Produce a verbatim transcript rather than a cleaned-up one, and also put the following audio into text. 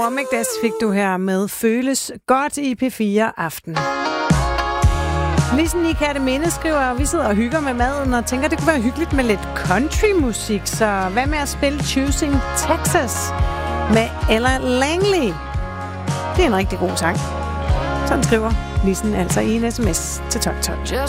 Womack fik du her med Føles godt i P fire Aften. Lisen i Kærteminde skriver, vi sidder og hygger med maden og tænker, det kunne være hyggeligt med lidt countrymusik, så hvad med at spille Choosing Texas med Ella Langley? Det er en rigtig god sang. Sådan skriver Lisen altså i en sms til tolv tolv.